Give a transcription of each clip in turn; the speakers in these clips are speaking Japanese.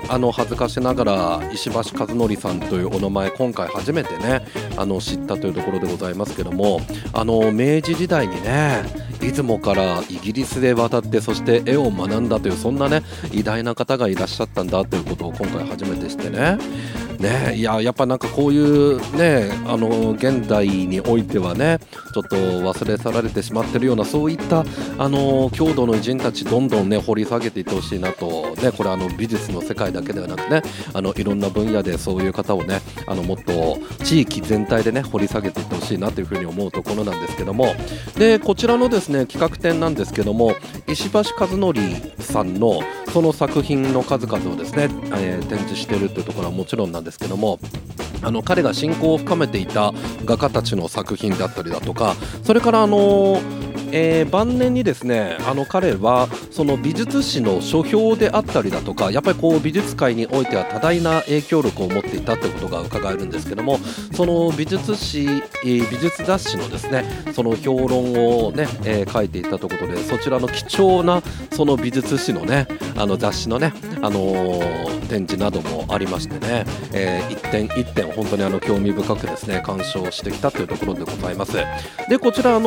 恥ずかしながら石橋和則さんというお名前、今回初めてね知ったというところでございますけども、明治時代にね出雲からイギリスで渡って、そして絵を学んだという、そんなね偉大な方がいらっしゃったんだということを今回初めて知ってね。いややっぱなんかこういうね現代においてはねちょっと忘れ去られてしまってるような、そういった郷土の偉人たちどんどんね掘り下げていってほしいなとね。これ美術の世界だけではなくねいろんな分野でそういう方をねもっと地域全体でね掘り下げていってほしいなというふうに思うところなんですけども、でこちらのですね企画展なんですけども、石橋和則さんのその作品の数々をですね、展示しているというところはもちろんなんですけども、彼が親交を深めていた画家たちの作品だったりだとか、それから晩年にですね彼はその美術史の書評であったりだとか、やっぱりこう美術界においては多大な影響力を持っていたということが伺えるんですけども、その美術雑誌のですねその評論をね、書いていたということで、そちらの貴重なその美術史のね雑誌のね展示などもありましてね、一点一点本当に興味深くですね鑑賞してきたというところでございます。でこちら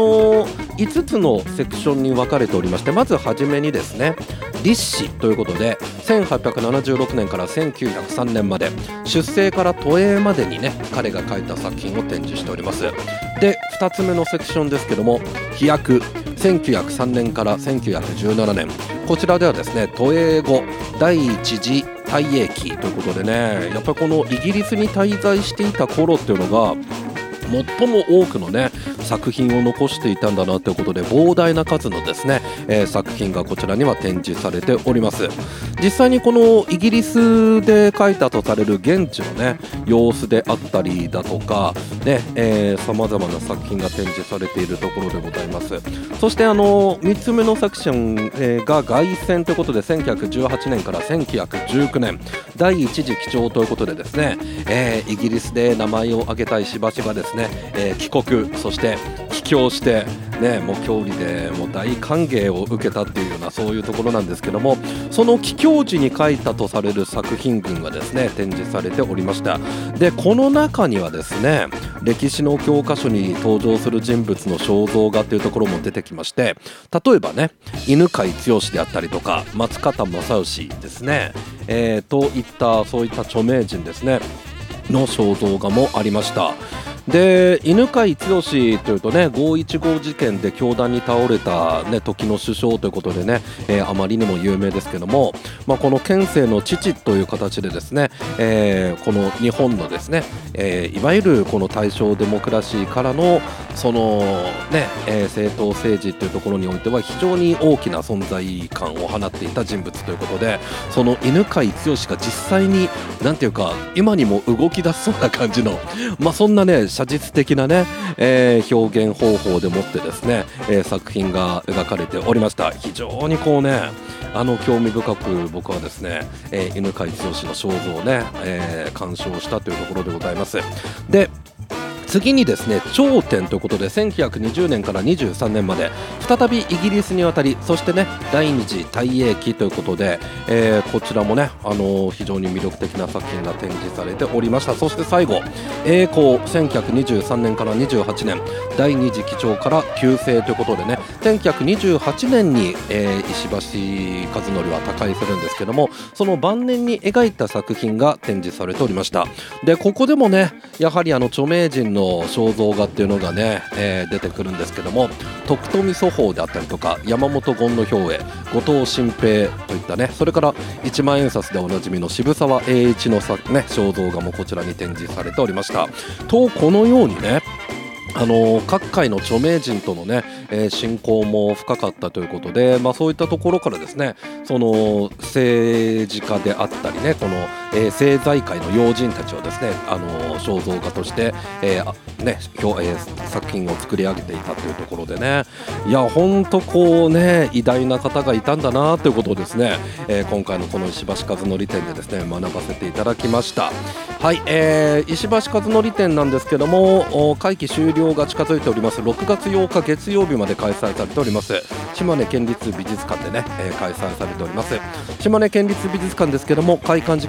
5つのセクションに分かれておりまして、まずはじめにですね立史ということで1876年から1903年まで出生から渡英までにね彼が描いた作品を展示しております。で2つ目のセクションですけども飛躍、1903年から1917年、こちらではですね渡英後第一次大英期ということでね、やっぱりこのイギリスに滞在していた頃っていうのが最も多くのね作品を残していたんだなということで、膨大な数のですね、作品がこちらには展示されております。実際にこのイギリスで描いたとされる現地のね様子であったりだとかね、様々な作品が展示されているところでございます。そして3つ目のセクション、が凱旋ということで1918年から1919年第一次記帳ということでですね、イギリスで名前を挙げた石橋がですね、帰国そして帰郷してね、もう郷里でもう大歓迎を受けたっていうようなそういうところなんですけども、その帰郷時に書いたとされる作品群がですね展示されておりました。でこの中にはですね歴史の教科書に登場する人物の肖像画というところも出てきまして、例えばね犬養毅であったりとか松方正義ですね、といったそういった著名人ですねの肖像画もありました。で犬養毅というとね515事件で凶弾に倒れた、ね、時の首相ということでね、あまりにも有名ですけども、この憲政の父という形でですね、この日本のですね、いわゆるこの大正デモクラシーからのそのね、政党政治というところにおいては非常に大きな存在感を放っていた人物ということで、その犬養毅が実際になんていうか今にも動き出しそうな感じの、そんなね写実的なね、表現方法でもってですね、作品が描かれておりました。非常にこうね興味深く僕はですね、犬養毅の肖像をね、鑑賞したというところでございます。で次にですね頂点ということで1920年から23年まで再びイギリスに渡り、そしてね第二次大英期ということで、こちらもね非常に魅力的な作品が展示されておりました。そして最後栄光、1923年から28年第二次記帳から旧姓ということでね1928年に、石橋和則は他界するんですけども、その晩年に描いた作品が展示されておりました。でここでもねやはり著名人の肖像画っていうのがね、出てくるんですけども、徳富祖宝であったりとか山本権の兵衛、後藤新平といったね、それから一万円札でおなじみの渋沢栄一の肖像画もこちらに展示されておりました。とこのようにね各界の著名人とのね、親交も深かったということで、そういったところからですねその政治家であったりねこの、政財界の要人たちをですね肖像画として、作品を作り上げていたというところでね、いや本当こうね偉大な方がいたんだなということをですね、今回のこの石橋和則展でですね学ばせていただきました。はい、石橋和則展なんですけども会期終了が近づいております6月8日月曜日まで開催されております島根県立美術館でね、開催されております。島根県立美術館ですけども開館時